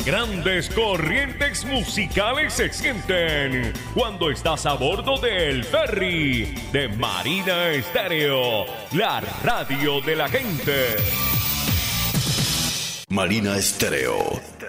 Grandes corrientes musicales se sienten cuando estás a bordo del ferry de Marina Estéreo, la radio de la gente. Marina Estéreo.